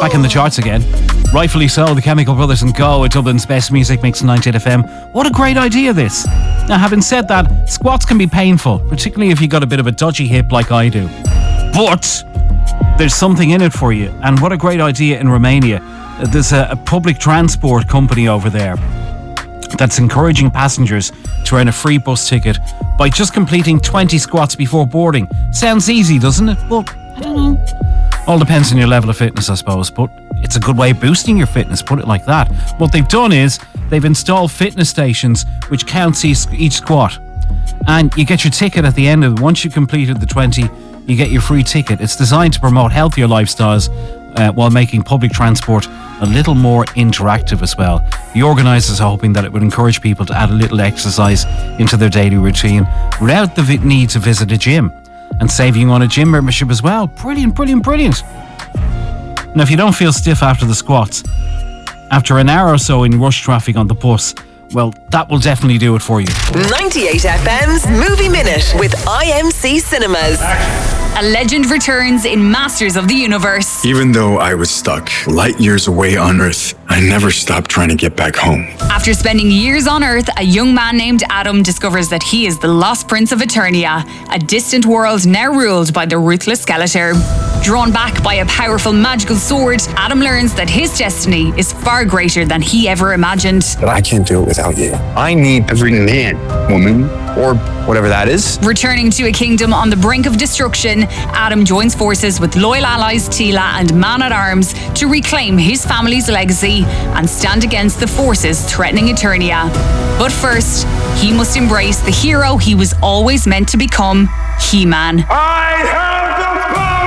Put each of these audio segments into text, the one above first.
back in the charts again. Rightfully so, the Chemical Brothers and Go at Dublin's best music mix 98 FM. What a great idea this. Now, having said that, squats can be painful, particularly if you've got a bit of a dodgy hip like I do. But there's something in it for you, and what a great idea in Romania. There's a public transport company over there that's encouraging passengers to earn a free bus ticket by just completing 20 squats before boarding. Sounds easy, doesn't it? Well, I don't know. All depends on your level of fitness, I suppose, but it's a good way of boosting your fitness, put it like that. What they've done is they've installed fitness stations which counts each squat, and you get your ticket at the end of it. Once you've completed the 20, you get your free ticket. It's designed to promote healthier lifestyles while making public transport a little more interactive as well. The organisers are hoping that it would encourage people to add a little exercise into their daily routine without the need to visit a gym, and saving on a gym membership as well. Brilliant, brilliant, brilliant. Now, if you don't feel stiff after the squats, after an hour or so in rush traffic on the bus, well, that will definitely do it for you. 98 FM's Movie Minute with IMC Cinemas. A legend returns in Masters of the Universe. Even though I was stuck light years away on Earth, I never stopped trying to get back home. After spending years on Earth, a young man named Adam discovers that he is the lost prince of Eternia, a distant world now ruled by the ruthless Skeletor. Drawn back by a powerful magical sword, Adam learns that his destiny is far greater than he ever imagined. But I can't do it without you. I need every man, woman, or whatever that is. Returning to a kingdom on the brink of destruction, Adam joins forces with loyal allies Teela and Man-at-Arms to reclaim his family's legacy and stand against the forces threatening Eternia. But first, he must embrace the hero he was always meant to become, He-Man. I have the power!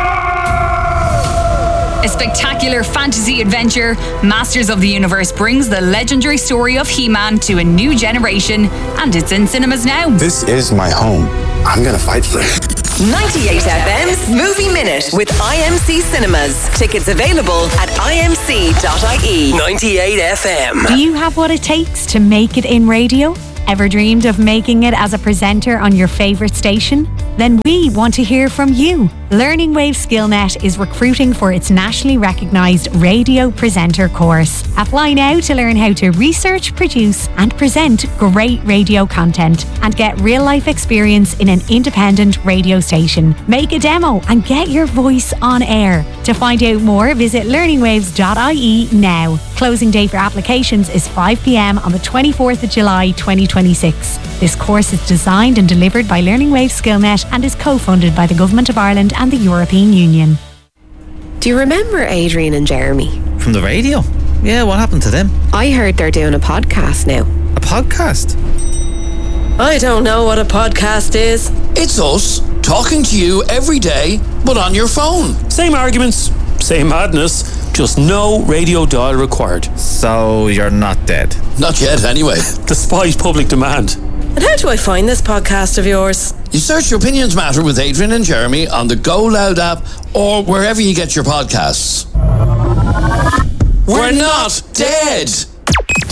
A spectacular fantasy adventure, Masters of the Universe brings the legendary story of He-Man to a new generation, and it's in cinemas now. This is my home. I'm gonna fight for it. 98 FM's Movie Minute with IMC Cinemas. Tickets available at imc.ie. 98 FM. Do you have what it takes to make it in radio? Ever dreamed of making it as a presenter on your favourite station? Then we want to hear from you. Learning Wave SkillNet is recruiting for its nationally recognised radio presenter course. Apply now to learn how to research, produce and present great radio content and get real-life experience in an independent radio station. Make a demo and get your voice on air. To find out more, visit learningwaves.ie now. Closing date for applications is 5 p.m. on the 24th of July 2026. This course is designed and delivered by Learning Wave SkillNet and is co-funded by the Government of Ireland and the European Union. Do you remember Adrian and Jeremy? From the radio? Yeah, what happened to them? I heard they're doing a podcast now. A podcast? I don't know what a podcast is. It's us talking to you every day, but on your phone. Same arguments, same madness, just no radio dial required. So you're not dead? Not yet, anyway. Despite public demand. And how do I find this podcast of yours? You search Your Opinions Matter with Adrian and Jeremy on the Go Loud app or wherever you get your podcasts. We're not dead!